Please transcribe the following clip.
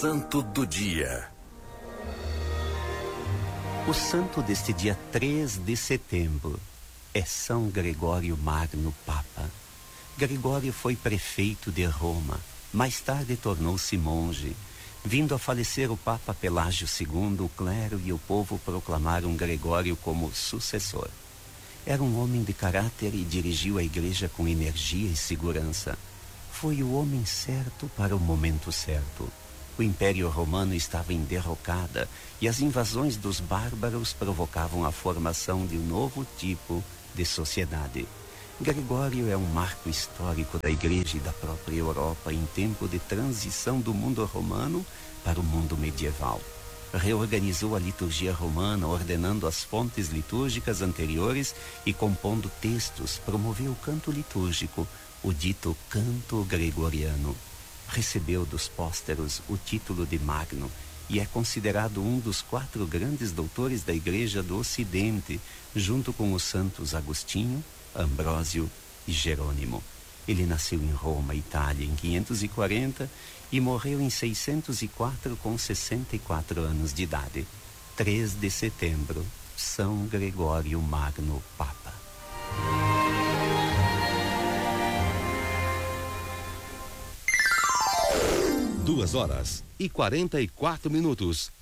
santo do dia. O santo deste dia 3 de setembro é São Gregório Magno, Papa. Gregório foi prefeito de Roma, mais tarde tornou-se monge. Vindo a falecer o Papa Pelágio II, o clero e o povo proclamaram Gregório como sucessor. Era um homem de caráter e dirigiu a igreja com energia e segurança. Foi o homem certo para o momento certo. O Império Romano estava em derrocada e as invasões dos bárbaros provocavam a formação de um novo tipo de sociedade. Gregório é um marco histórico da Igreja e da própria Europa em tempo de transição do mundo romano para o mundo medieval. Reorganizou a liturgia romana, ordenando as fontes litúrgicas anteriores e compondo textos, promoveu o canto litúrgico, o dito canto gregoriano. Recebeu dos pósteros o título de Magno e é considerado um dos 4 grandes doutores da Igreja do Ocidente, junto com os santos Agostinho, Ambrósio e Jerônimo. Ele nasceu em Roma, Itália, em 540 e morreu em 604 com 64 anos de idade. 3 de setembro, São Gregório Magno, Papa. Duas horas e 44 minutos.